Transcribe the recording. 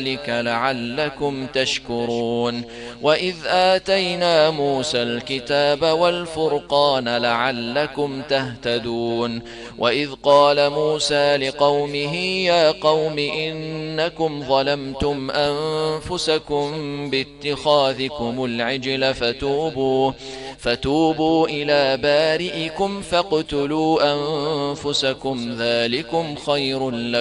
ذلك لعلكم تشكرون. وإذ آتينا موسى الكتاب والفرقان لعلكم تهتدون. وإذ قال موسى لقومه يا قوم إنكم ظلمتم أنفسكم باتخاذكم العجل فتوبوا إلى بارئكم فاقتلوا أنفسكم ذلكم خير لكم